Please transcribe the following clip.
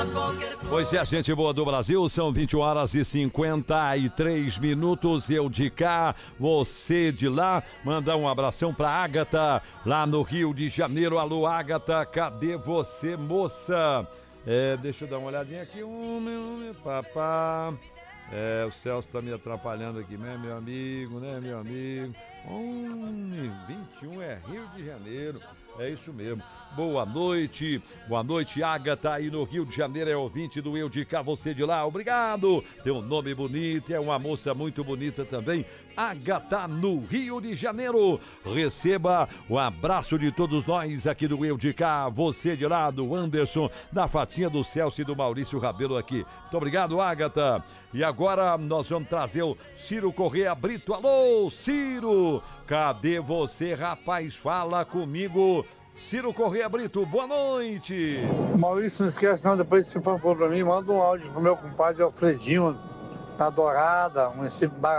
Pois é, gente boa do Brasil, são 21h53. Eu de cá, você de lá. Mandar um abração pra Ágata, lá no Rio de Janeiro. Alô, Ágata, cadê você, moça? Deixa eu dar uma olhadinha aqui. Papá. O Celso tá me atrapalhando aqui, né, meu amigo, meu amigo. 21 é Rio de Janeiro, é isso mesmo. Boa noite, Ágata, aí no Rio de Janeiro, é ouvinte do Eu de Cá, você de lá, obrigado. Tem um nome bonito, é uma moça muito bonita também, Ágata, no Rio de Janeiro. Receba o abraço de todos nós aqui do Eu de Cá, você de lá, do Anderson, da Fatinha, do Celso e do Maurício Rabelo aqui. Muito obrigado, Ágata. E agora nós vamos trazer o Ciro Corrêa Brito. Alô, Ciro, cadê você, rapaz? Fala comigo. Ciro Corrêa Brito, boa noite. Maurício, não esquece não, depois se for pra mim, manda um áudio pro meu compadre Alfredinho, na Dourada, um município